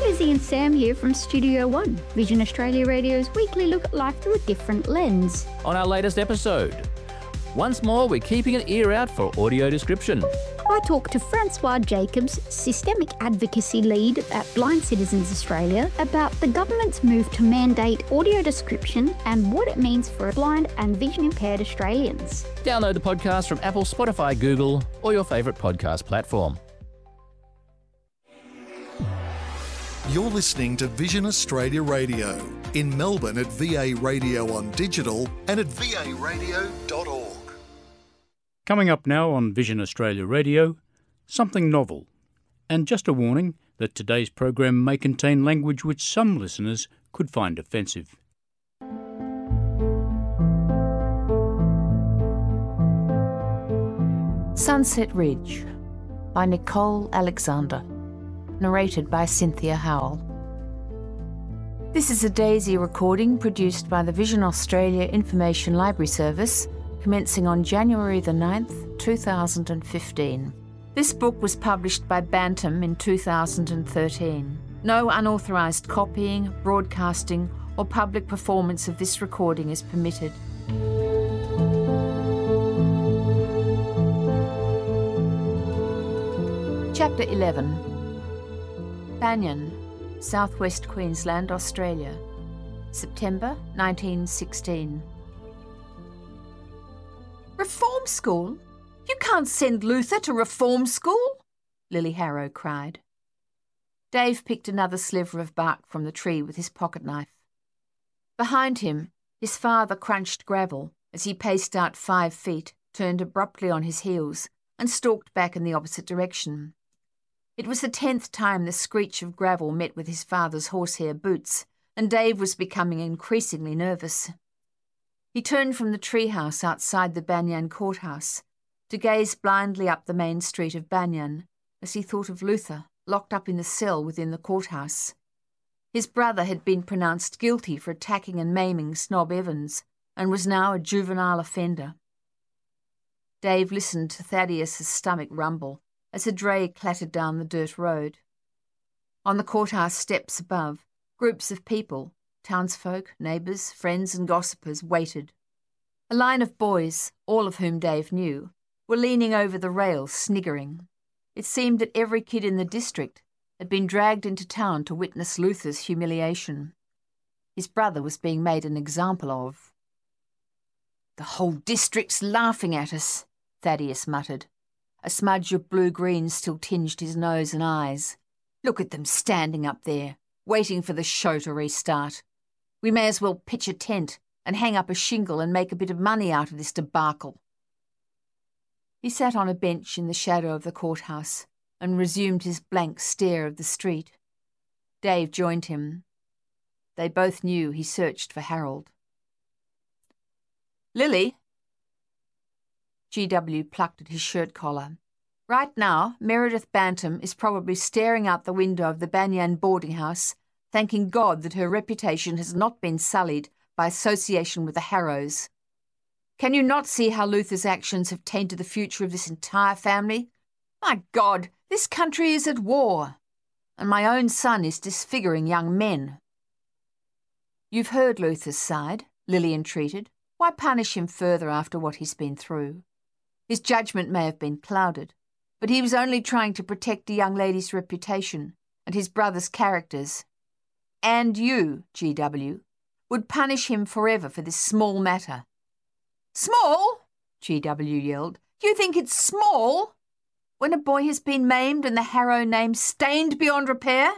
Rosie and Sam here from Studio One, Vision Australia Radio's weekly look at life through a different lens. On our latest episode, once more we're keeping an ear out for audio description. I talked to Francois Jacobs, Systemic Advocacy Lead at Blind Citizens Australia, about the government's move to mandate audio description and what it means for blind and vision impaired Australians. Download the podcast from Apple, Spotify, Google, or your favourite podcast platform. You're listening to Vision Australia Radio in Melbourne at VA Radio on digital and at varadio.org. Coming up now on Vision Australia Radio, something novel. And just a warning that today's program may contain language which some listeners could find offensive. Sunset Ridge by Nicole Alexander. Narrated by Cynthia Howell. This is a Daisy recording produced by the Vision Australia Information Library Service, commencing on January the 9th, 2015. This book was published by Bantam in 2013. No unauthorised copying, broadcasting, or public performance of this recording is permitted. Chapter 11. Banyan, Southwest Queensland, Australia, September 1916. Reform school? You can't send Luther to reform school? Lily Harrow cried. Dave picked another sliver of bark from the tree with his pocket knife. Behind him, his father crunched gravel as he paced out 5 feet, turned abruptly on his heels, and stalked back in the opposite direction. It was the 10th time the screech of gravel met with his father's horsehair boots, and Dave was becoming increasingly nervous. He turned from the treehouse outside the Banyan courthouse to gaze blindly up the main street of Banyan as he thought of Luther locked up in the cell within the courthouse. His brother had been pronounced guilty for attacking and maiming Snob Evans and was now a juvenile offender. Dave listened to Thaddeus's stomach rumble as a dray clattered down the dirt road. On the courthouse steps above, groups of people, townsfolk, neighbours, friends and gossipers, waited. A line of boys, all of whom Dave knew, were leaning over the rail, sniggering. It seemed that every kid in the district had been dragged into town to witness Luther's humiliation. His brother was being made an example of. "The whole district's laughing at us," Thaddeus muttered. A smudge of blue-green still tinged his nose and eyes. "Look at them standing up there, waiting for the show to restart. We may as well pitch a tent and hang up a shingle and make a bit of money out of this debacle." He sat on a bench in the shadow of the courthouse and resumed his blank stare of the street. Dave joined him. They both knew he searched for Harold. "Lily?" GW plucked at his shirt collar. "Right now, Meredith Bantam is probably staring out the window of the Banyan boarding house, thanking God that her reputation has not been sullied by association with the Harrows. Can you not see how Luther's actions have tainted the future of this entire family? My God, this country is at war, and my own son is disfiguring young men." "You've heard Luther's side," Lily entreated. "Why punish him further after what he's been through? His judgment may have been clouded, but he was only trying to protect a young lady's reputation and his brother's characters. And you, GW, would punish him forever for this small matter." "Small?" GW yelled. "You think it's small? When a boy has been maimed and the Harrow name stained beyond repair?"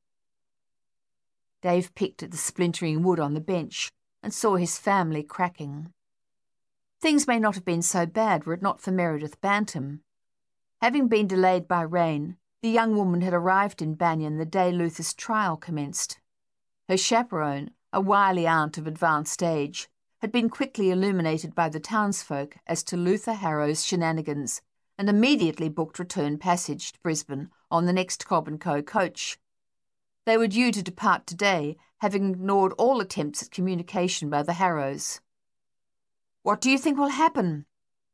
Dave picked at the splintering wood on the bench and saw his family cracking. Things may not have been so bad were it not for Meredith Bantam. Having been delayed by rain, the young woman had arrived in Banyan the day Luther's trial commenced. Her chaperone, a wily aunt of advanced age, had been quickly illuminated by the townsfolk as to Luther Harrow's shenanigans and immediately booked return passage to Brisbane on the next Cobb & Co. coach. They were due to depart today, having ignored all attempts at communication by the Harrows. "What do you think will happen?"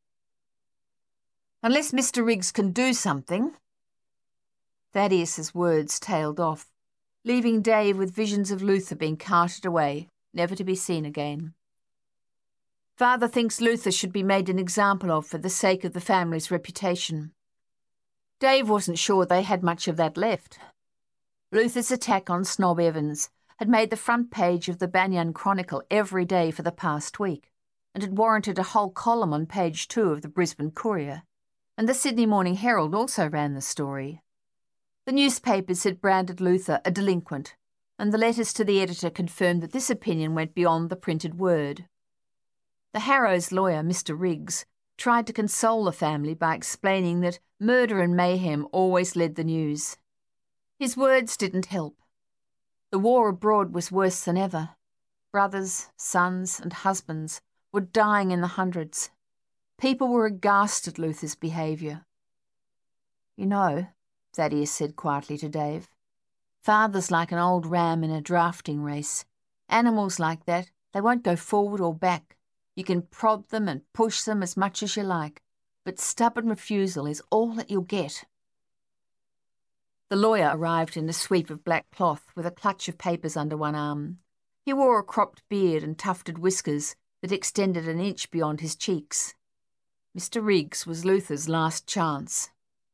"Unless Mr. Riggs can do something." Thaddeus's words tailed off. leaving Dave with visions of Luther being carted away, never to be seen again. Father thinks Luther should be made an example of for the sake of the family's reputation. Dave wasn't sure they had much of that left. Luther's attack on Snob Evans had made the front page of the Banyan Chronicle every day for the past week, and had warranted a whole column on page 2 of the Brisbane Courier, and the Sydney Morning Herald also ran the story. The newspapers had branded Luther a delinquent, and the letters to the editor confirmed that this opinion went beyond the printed word. The Harrows' lawyer, Mr. Riggs, tried to console the family by explaining that murder and mayhem always led the news. His words didn't help. The war abroad was worse than ever. Brothers, sons, and husbands were dying in the hundreds. People were aghast at Luther's behaviour. "You know," Thaddeus said quietly to Dave, "Father's like an old ram in a drafting race. Animals like that, they won't go forward or back. You can prod them and push them as much as you like, but stubborn refusal is all that you'll get." The lawyer arrived in a sweep of black cloth with a clutch of papers under one arm. He wore a cropped beard and tufted whiskers that extended an inch beyond his cheeks. Mr. Riggs was Luther's last chance.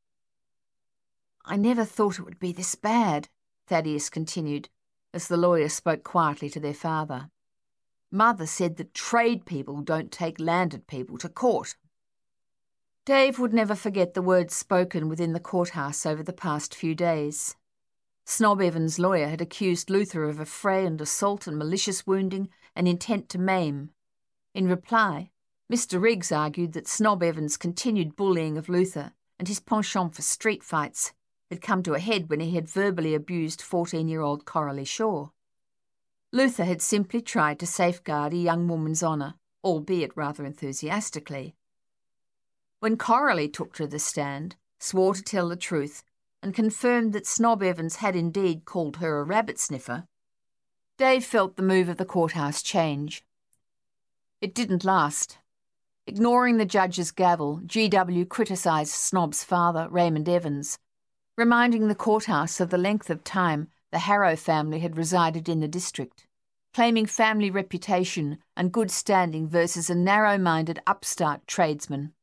"I never thought it would be this bad," Thaddeus continued, as the lawyer spoke quietly to their father. "Mother said that trade people don't take landed people to court." Dave would never forget the words spoken within the courthouse over the past few days. Snob Evans' lawyer had accused Luther of affray and assault and malicious wounding and intent to maim. In reply, Mr. Riggs argued that Snob Evans' continued bullying of Luther and his penchant for street fights had come to a head when he had verbally abused 14-year-old Coralie Shaw. Luther had simply tried to safeguard a young woman's honour, albeit rather enthusiastically. When Coralie took to the stand, swore to tell the truth, and confirmed that Snob Evans had indeed called her a rabbit sniffer, Dave felt the move of the courthouse change. It didn't last. Ignoring the judge's gavel, GW criticised Snob's father, Raymond Evans, reminding the courthouse of the length of time the Harrow family had resided in the district, claiming family reputation and good standing versus a narrow-minded upstart tradesman.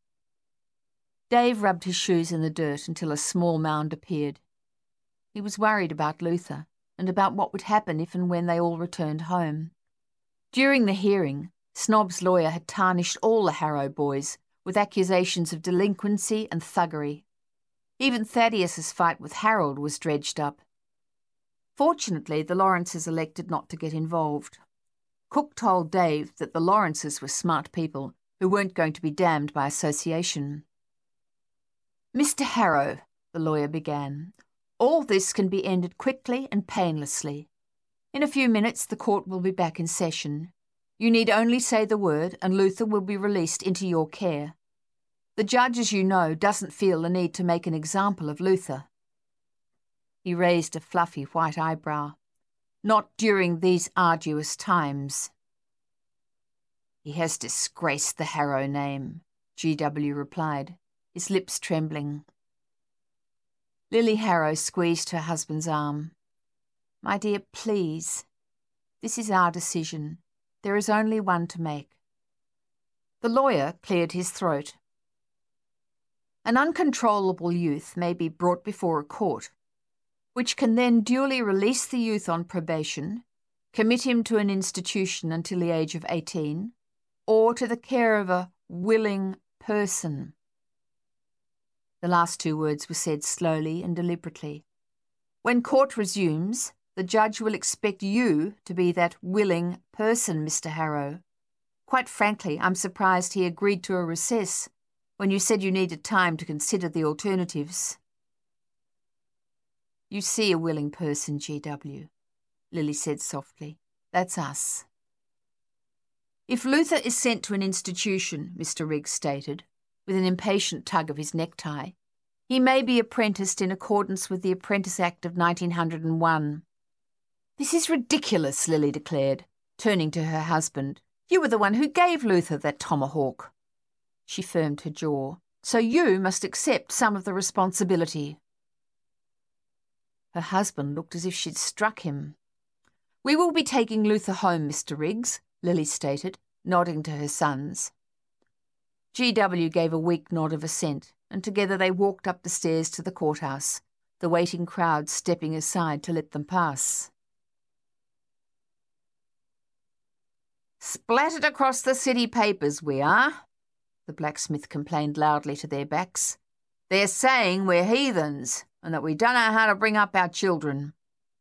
Dave rubbed his shoes in the dirt until a small mound appeared. He was worried about Luther and about what would happen if and when they all returned home. During the hearing, Snob's lawyer had tarnished all the Harrow boys with accusations of delinquency and thuggery. Even Thaddeus's fight with Harold was dredged up. Fortunately, the Lawrences elected not to get involved. Cook told Dave that the Lawrences were smart people who weren't going to be damned by association. "Mr. Harrow," the lawyer began, "all this can be ended quickly and painlessly. In a few minutes the court will be back in session. You need only say the word and Luther will be released into your care. The judge, as you know, doesn't feel the need to make an example of Luther." He raised a fluffy white eyebrow. "Not during these arduous times." "He has disgraced the Harrow name," GW replied, his lips trembling. Lily Harrow squeezed her husband's arm. "My dear, please. This is our decision. There is only one to make." The lawyer cleared his throat. "An uncontrollable youth may be brought before a court, which can then duly release the youth on probation, commit him to an institution until the age of 18, or to the care of a willing person." The last two words were said slowly and deliberately. "When court resumes, the judge will expect you to be that willing person, Mr. Harrow. Quite frankly, I'm surprised he agreed to a recess when you said you needed time to consider the alternatives." "You see a willing person, GW," Lily said softly. "That's us." "If Luther is sent to an institution," Mr. Riggs stated, with an impatient tug of his necktie, "he may be apprenticed in accordance with the Apprentice Act of 1901. "This is ridiculous," Lily declared, turning to her husband. "You were the one who gave Luther that tomahawk." She firmed her jaw. "So you must accept some of the responsibility." Her husband looked as if she'd struck him. "We will be taking Luther home, Mr. Riggs," Lily stated, nodding to her sons. GW gave a weak nod of assent, and together they walked up the stairs to the courthouse, the waiting crowd stepping aside to let them pass. "Splattered across the city papers we are," the blacksmith complained loudly to their backs. "They're saying we're heathens and that we don't know how to bring up our children."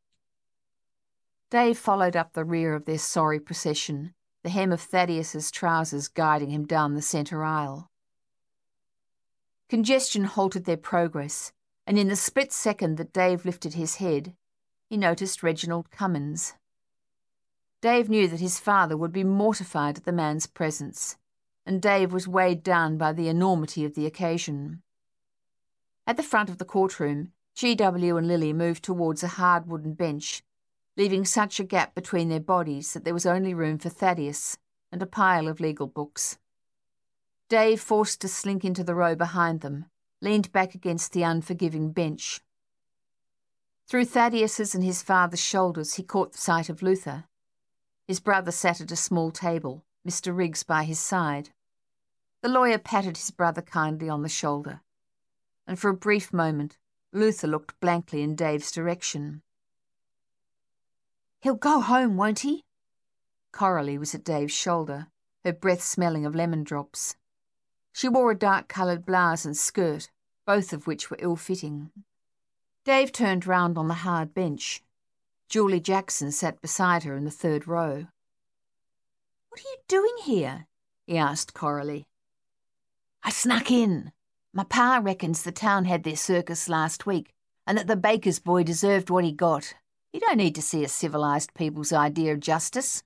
Dave followed up the rear of their sorry procession, the hem of Thaddeus's trousers guiding him down the centre aisle. Congestion halted their progress, and in the split second that Dave lifted his head, he noticed Reginald Cummins. Dave knew that his father would be mortified at the man's presence, and Dave was weighed down by the enormity of the occasion. At the front of the courtroom, GW and Lily moved towards a hard wooden bench, leaving such a gap between their bodies that there was only room for Thaddeus and a pile of legal books. Dave, forced to slink into the row behind them, leaned back against the unforgiving bench. Through Thaddeus's and his father's shoulders he caught sight of Luther. His brother sat at a small table, Mr. Riggs by his side. The lawyer patted his brother kindly on the shoulder, and for a brief moment Luther looked blankly in Dave's direction. "He'll go home, won't he?" Coralie was at Dave's shoulder, her breath smelling of lemon drops. She wore a dark-coloured blouse and skirt, both of which were ill-fitting. Dave turned round on the hard bench. Julie Jackson sat beside her in the third row. "What are you doing here?" he asked Coralie. "I snuck in. My pa reckons the town had their circus last week and that the baker's boy deserved what he got. You don't need to see a civilised people's idea of justice."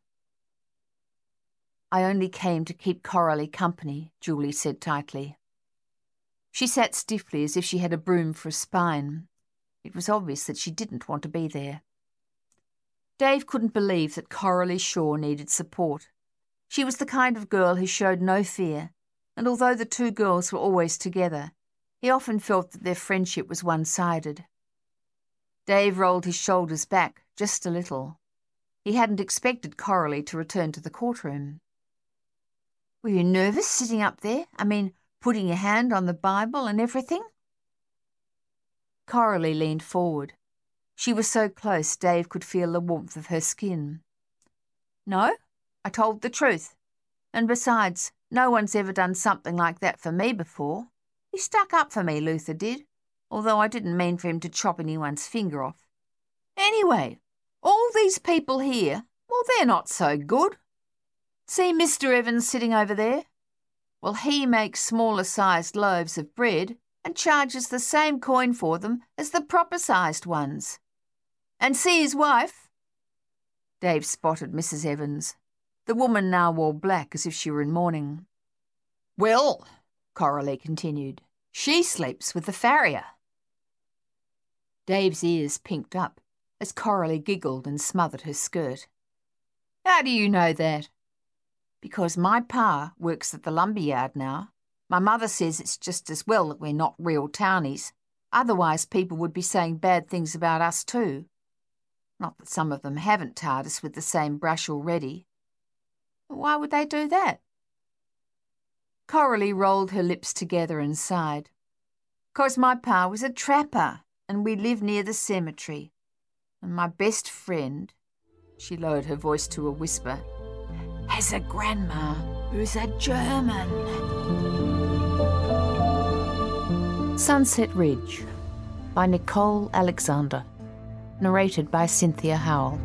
"I only came to keep Coralie company," Julie said tightly. She sat stiffly as if she had a broom for a spine. It was obvious that she didn't want to be there. Dave couldn't believe that Coralie Shaw needed support. She was the kind of girl who showed no fear, and although the two girls were always together, he often felt that their friendship was one-sided. Dave rolled his shoulders back just a little. He hadn't expected Coralie to return to the courtroom. "Were you nervous sitting up there? I mean, putting your hand on the Bible and everything?" Coralie leaned forward. She was so close Dave could feel the warmth of her skin. "No, I told the truth. And besides, no one's ever done something like that for me before. He stuck up for me, Luther did, although I didn't mean for him to chop anyone's finger off. Anyway, all these people here, well, they're not so good. See Mr. Evans sitting over there? Well, he makes smaller-sized loaves of bread and charges the same coin for them as the proper-sized ones. And see his wife?" Dave spotted Mrs. Evans. The woman now wore black as if she were in mourning. "Well," Coralie continued, "she sleeps with the farrier." Dave's ears pinked up as Coralie giggled and smothered her skirt. "How do you know that?" "Because my pa works at the lumber yard now. My mother says it's just as well that we're not real townies. Otherwise people would be saying bad things about us too. Not that some of them haven't tarred us with the same brush already." "Why would they do that?" Coralie rolled her lips together and sighed. "'Cause my pa was a trapper and we live near the cemetery. And my best friend," she lowered her voice to a whisper, "has a grandma who's a German." Sunset Ridge by Nicole Alexander. Narrated by Cynthia Howell.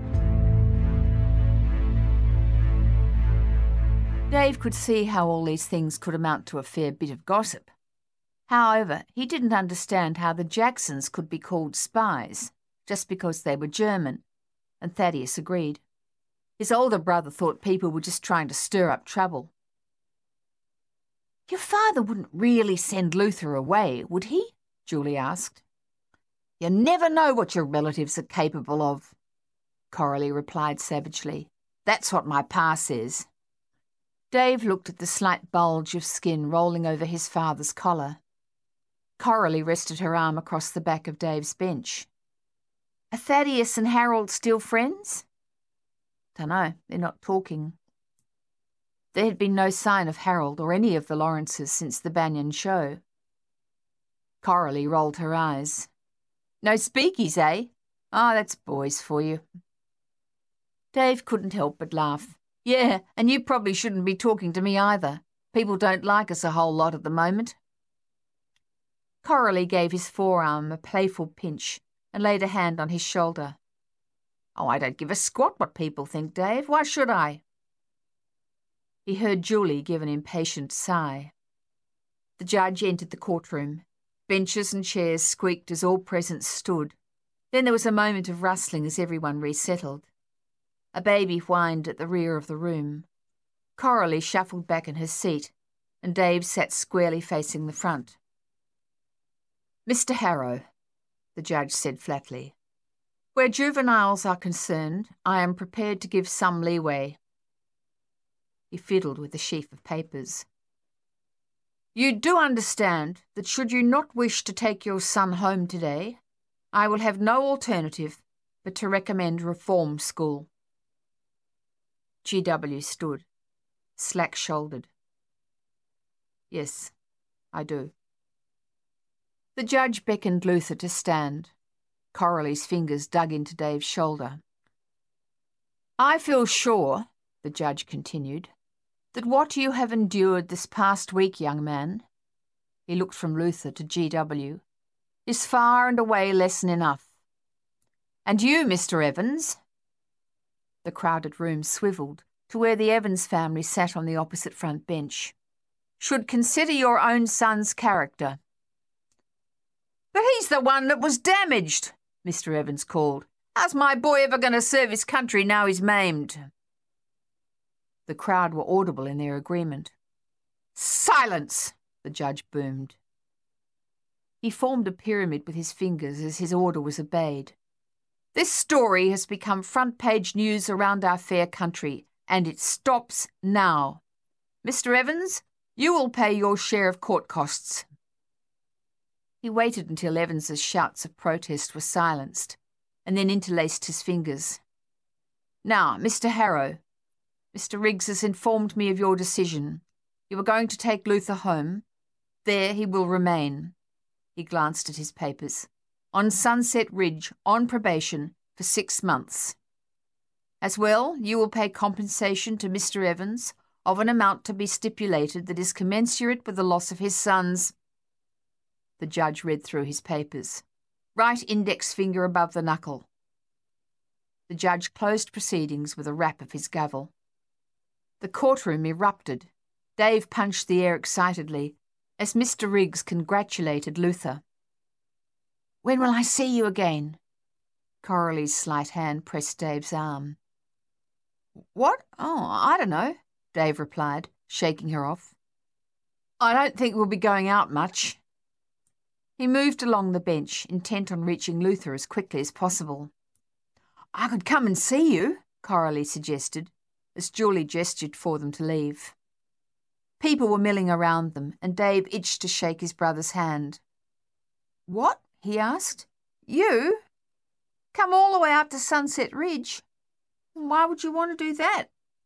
Dave could see how all these things could amount to a fair bit of gossip. However, he didn't understand how the Jacksons could be called spies just because they were German, and Thaddeus agreed. His older brother thought people were just trying to stir up trouble. "Your father wouldn't really send Luther away, would he?" Julie asked. "You never know what your relatives are capable of," Coralie replied savagely. "That's what my pa says." Dave looked at the slight bulge of skin rolling over his father's collar. Coralie rested her arm across the back of Dave's bench. Thaddeus and Harold still friends? Dunno, they're not talking. There had been no sign of Harold or any of the Lawrences since the Banyan show. Coralie rolled her eyes. No speakies, eh? Ah, that's boys for you. Dave couldn't help but laugh. Yeah, and you probably shouldn't be talking to me either. People don't like us a whole lot at the moment. Coralie gave his forearm a playful pinch and laid a hand on his shoulder. Oh, I don't give a squat what people think, Dave. Why should I? He heard Julie give an impatient sigh. The judge entered the courtroom. Benches and chairs squeaked as all present stood. Then there was a moment of rustling as everyone resettled. A baby whined at the rear of the room. Coralie shuffled back in her seat, and Dave sat squarely facing the front. Mr. Harrow, the judge said flatly, where juveniles are concerned, I am prepared to give some leeway. He fiddled with the sheaf of papers. You do understand that should you not wish to take your son home today, I will have no alternative but to recommend reform school. GW stood, slack-shouldered. Yes, I do. The judge beckoned Luther to stand. Coralie's fingers dug into Dave's shoulder. I feel sure, the judge continued, that what you have endured this past week, young man, he looked from Luther to GW, is far and away lesson enough. And you, Mr. Evans, the crowded room swivelled to where the Evans family sat on the opposite front bench, should consider your own son's character. But he's the one that was damaged, Mr. Evans called. How's my boy ever going to serve his country now he's maimed? The crowd were audible in their agreement. Silence, the judge boomed. He formed a pyramid with his fingers as his order was obeyed. This story has become front-page news around our fair country, and it stops now. Mr. Evans, you will pay your share of court costs. He waited until Evans's shouts of protest were silenced, and then interlaced his fingers. Now, Mr. Harrow, Mr. Riggs has informed me of your decision. You are going to take Luther home. There he will remain. He glanced at his papers. On Sunset Ridge, on probation, for 6 months. As well, you will pay compensation to Mr. Evans of an amount to be stipulated that is commensurate with the loss of his sons. The judge read through his papers. Right index finger above the knuckle. The judge closed proceedings with a rap of his gavel. The courtroom erupted. Dave punched the air excitedly as Mr. Riggs congratulated Luther. When will I see you again? Coralie's slight hand pressed Dave's arm. What? Oh, I don't know, Dave replied, shaking her off. I don't think we'll be going out much. He moved along the bench, intent on reaching Luther as quickly as possible. I could come and see you, Coralie suggested, as Julie gestured for them to leave. People were milling around them, and Dave itched to shake his brother's hand. What? He asked. You? Come all the way out to Sunset Ridge? Why would you want to do that?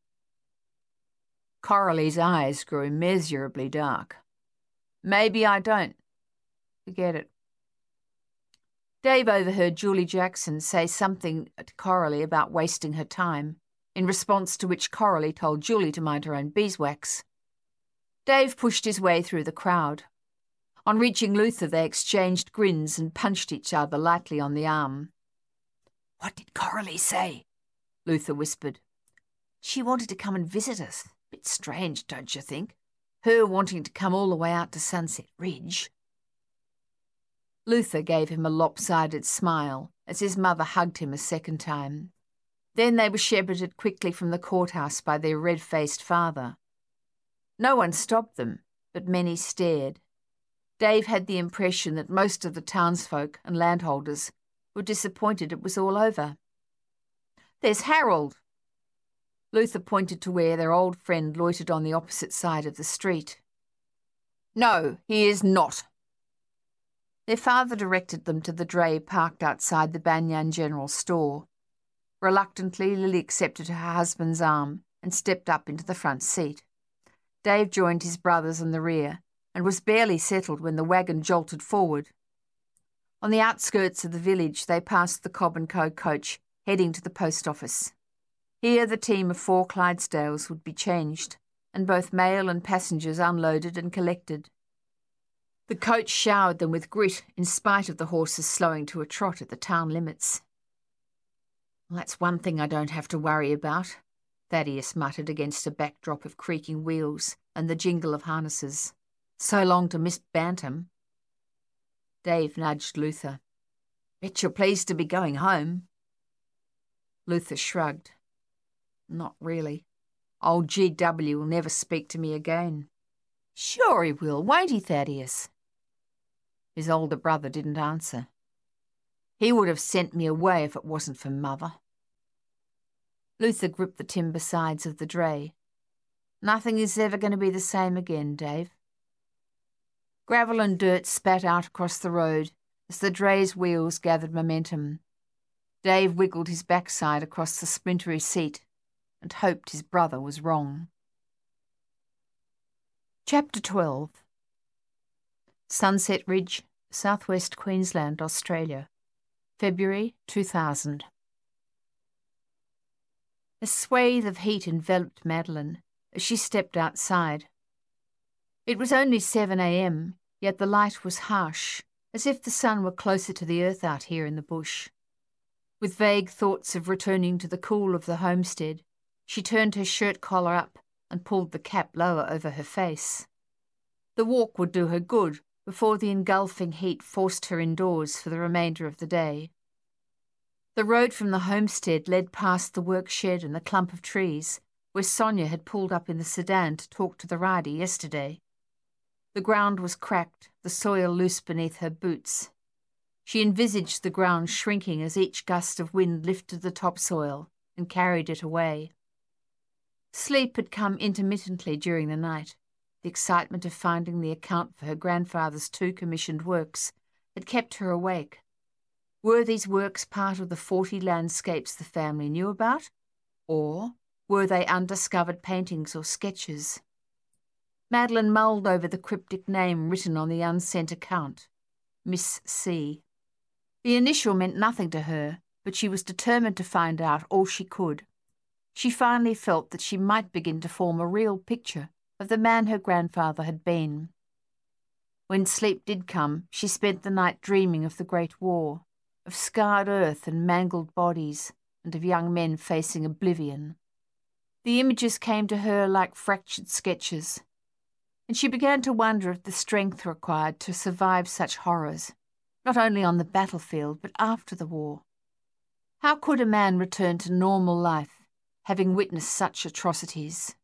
Coralie's eyes grew immeasurably dark. Maybe I don't. Forget it. Dave overheard Julie Jackson say something to Coralie about wasting her time, in response to which Coralie told Julie to mind her own beeswax. Dave pushed his way through the crowd. On reaching Luther, they exchanged grins and punched each other lightly on the arm. What did Coralie say? Luther whispered. She wanted to come and visit us. Bit strange, don't you think? Her wanting to come all the way out to Sunset Ridge. Luther gave him a lopsided smile as his mother hugged him a second time. Then they were shepherded quickly from the courthouse by their red-faced father. No one stopped them, but many stared. Dave had the impression that most of the townsfolk and landholders were disappointed it was all over. There's Harold. Luther pointed to where their old friend loitered on the opposite side of the street. No, he is not. Their father directed them to the dray parked outside the Banyan General Store. Reluctantly, Lily accepted her husband's arm and stepped up into the front seat. Dave joined his brothers in the rear and was barely settled when the wagon jolted forward. On the outskirts of the village, they passed the Cobb & Co. coach heading to the post office. Here the team of 4 Clydesdales would be changed, and both mail and passengers unloaded and collected. The coach showered them with grit in spite of the horses slowing to a trot at the town limits. "Well, that's one thing I don't have to worry about," Thaddeus muttered against a backdrop of creaking wheels and the jingle of harnesses. "So long to Miss Bantam." Dave nudged Luther. "Bet you're pleased to be going home." Luther shrugged. "Not really. Old GW will never speak to me again." "Sure he will, won't he, Thaddeus?" His older brother didn't answer. "He would have sent me away if it wasn't for Mother." Luther gripped the timber sides of the dray. "Nothing is ever going to be the same again, Dave." Gravel and dirt spat out across the road as the dray's wheels gathered momentum. Dave wiggled his backside across the splintery seat and hoped his brother was wrong. Chapter 12. Sunset Ridge, southwest Queensland, Australia, February 2000. A swathe of heat enveloped Madeline as she stepped outside. It was only 7 a.m, yet the light was harsh, as if the sun were closer to the earth out here in the bush. With vague thoughts of returning to the cool of the homestead, she turned her shirt collar up and pulled the cap lower over her face. The walk would do her good before the engulfing heat forced her indoors for the remainder of the day. The road from the homestead led past the work shed and the clump of trees where Sonia had pulled up in the sedan to talk to the rider yesterday. The ground was cracked, the soil loose beneath her boots. She envisaged the ground shrinking as each gust of wind lifted the topsoil and carried it away. Sleep had come intermittently during the night. The excitement of finding the account for her grandfather's 2 commissioned works had kept her awake. Were these works part of the 40 landscapes the family knew about? Or were they undiscovered paintings or sketches? Madeline mulled over the cryptic name written on the unsent account, Miss C. The initial meant nothing to her, but she was determined to find out all she could. She finally felt that she might begin to form a real picture of the man her grandfather had been. When sleep did come, she spent the night dreaming of the Great War, of scarred earth and mangled bodies, and of young men facing oblivion. The images came to her like fractured sketches, and she began to wonder at the strength required to survive such horrors, not only on the battlefield but after the war. How could a man return to normal life, having witnessed such atrocities?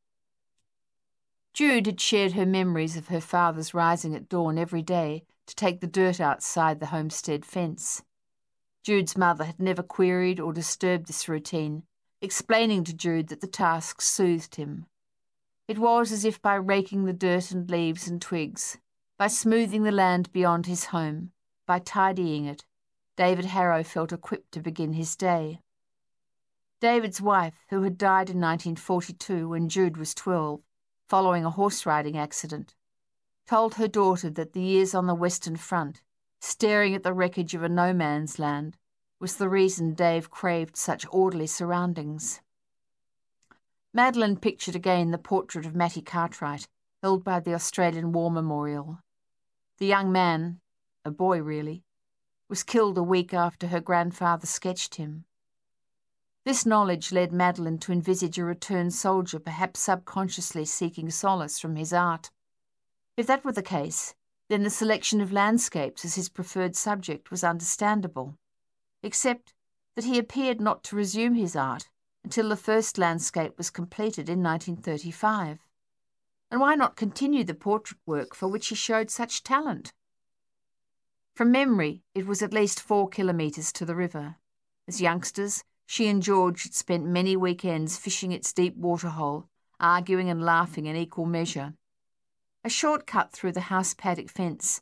Jude had shared her memories of her father's rising at dawn every day to take the dirt outside the homestead fence. Jude's mother had never queried or disturbed this routine, explaining to Jude that the task soothed him. It was as if by raking the dirt and leaves and twigs, by smoothing the land beyond his home, by tidying it, David Harrow felt equipped to begin his day. David's wife, who had died in 1942 when Jude was 12, following a horse-riding accident, told her daughter that the years on the Western Front, staring at the wreckage of a no-man's land, was the reason Dave craved such orderly surroundings. Madeline pictured again the portrait of Matty Cartwright, held by the Australian War Memorial. The young man, a boy really, was killed a week after her grandfather sketched him. This knowledge led Madeline to envisage a returned soldier perhaps subconsciously seeking solace from his art. If that were the case, then the selection of landscapes as his preferred subject was understandable, except that he appeared not to resume his art until the first landscape was completed in 1935. And why not continue the portrait work for which he showed such talent? From memory, it was at least 4 kilometres to the river. As youngsters, she and George had spent many weekends fishing its deep waterhole, arguing and laughing in equal measure. A short cut through the house paddock fence,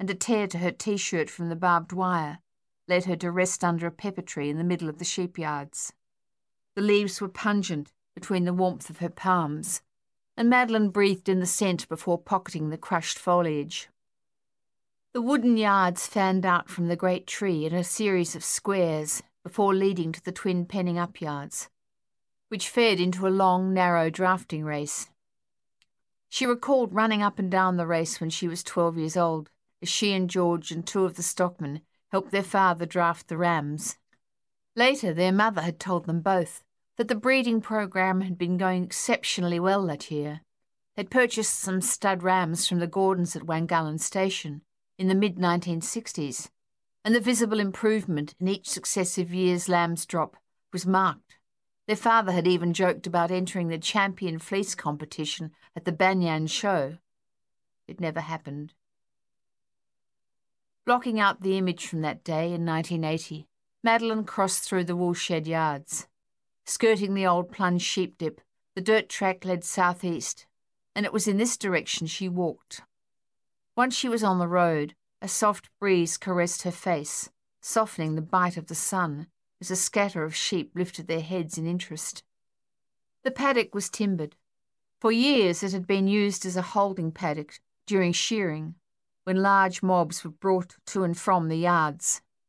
and a tear to her T-shirt from the barbed wire led her to rest under a pepper tree in the middle of the sheepyards. The leaves were pungent between the warmth of her palms, and Madeline breathed in the scent before pocketing the crushed foliage. The wooden yards fanned out from the great tree in a series of squares before leading to the twin penning up yards, which fed into a long, narrow drafting race. She recalled running up and down the race when she was 12 years old, as she and George and two of the stockmen helped their father draft the rams. Later, their mother had told them both that the breeding program had been going exceptionally well that year. They'd purchased some stud rams from the Gordons at Wangallan Station in the mid-1960s, and the visible improvement in each successive year's lamb's drop was marked. Their father had even joked about entering the champion fleece competition at the Banyan show. It never happened. Blocking out the image from that day in 1980, Madeline crossed through the woolshed yards. Skirting the old plunge sheep dip, the dirt track led southeast, and it was in this direction she walked. Once she was on the road, a soft breeze caressed her face, softening the bite of the sun as a scatter of sheep lifted their heads in interest. The paddock was timbered. For years it had been used as a holding paddock during shearing, when large mobs were brought to and from the yards.